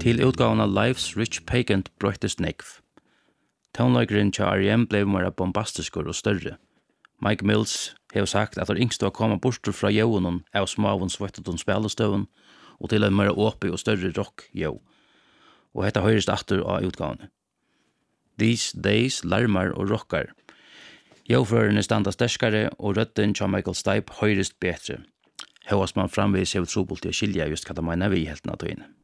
Til utgaven av Life's Rich Pagan brøttest nekv. Tonleikeren til R.E.M. ble mer bombastiskur og større. Mike Mills har sagt at det yngste var komme bortur fra jøvnen av smavun svettutun spillestøven og til en mer åpi og større rock-jøv. Og hetta høyrest aftur av utgavene. These days larmar og rockar. Jøvførerne standa sterskare og røtten til Michael Stipe høyrest betre. Høyast man framvis hev trobult til å skilja just hva de mener vi helt naturlig.